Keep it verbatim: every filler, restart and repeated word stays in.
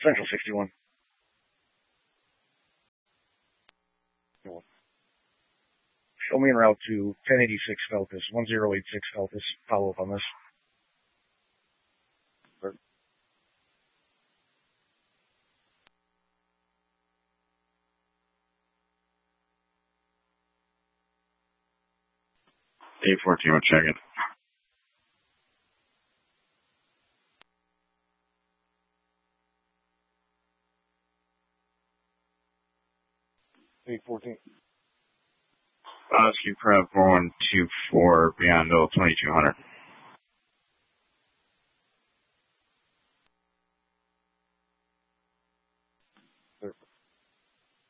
Central sixty-one. Show me en route to ten eighty-six Feltus, one zero eight six Feltus. Follow up on this. eight fourteen, we'll check it. eight fourteen. Oscar Prep four one two four, beyond twenty-two hundred.